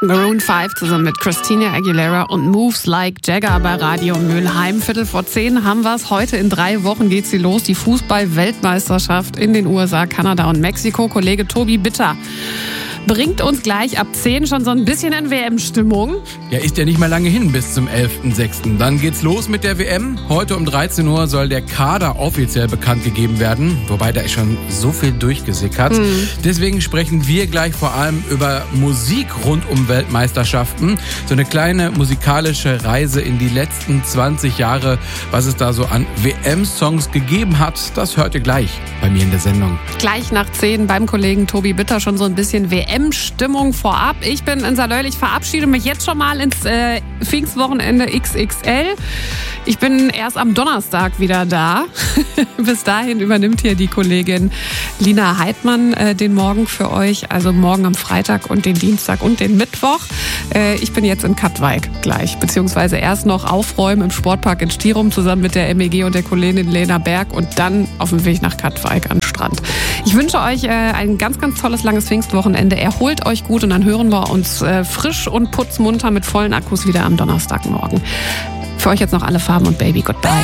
Maroon 5 zusammen mit Christina Aguilera und Moves Like Jagger bei Radio Mülheim. 9:45 haben wir es. Heute in 3 Wochen geht sie los. Die Fußball-Weltmeisterschaft in den USA, Kanada und Mexiko. Kollege Tobi Bitter bringt uns gleich ab 10 schon so ein bisschen in WM-Stimmung. Ja, ist ja nicht mehr lange hin bis zum 11.06. Dann geht's los mit der WM. Heute um 13 Uhr soll der Kader offiziell bekannt gegeben werden. Wobei, da ist schon so viel durchgesickert. Deswegen sprechen wir gleich vor allem über Musik rund um Weltmeisterschaften. So eine kleine musikalische Reise in die letzten 20 Jahre. Was es da so an WM-Songs gegeben hat, das hört ihr gleich bei mir in der Sendung. Gleich nach 10 beim Kollegen Tobi Bitter schon so ein bisschen WM-Stimmung vorab. Ich bin in Saarlouis, ich verabschiede mich jetzt schon mal ins Pfingstwochenende XXL. Ich bin erst am Donnerstag wieder da. Bis dahin übernimmt hier die Kollegin Lina Heidmann den Morgen für euch. Also morgen am Freitag und den Dienstag und den Mittwoch. Ich bin jetzt in Katwijk gleich. Beziehungsweise erst noch aufräumen im Sportpark in Stirum zusammen mit der MEG und der Kollegin Lena Berg und dann auf dem Weg nach Katwijk an den Strand. Ich wünsche euch ein ganz, ganz tolles, langes Pfingstwochenende. Erholt euch gut und dann hören wir uns frisch und putzmunter mit vollen Akkus wieder am Donnerstagmorgen. Für euch jetzt noch Alle Farben und Baby Goodbye.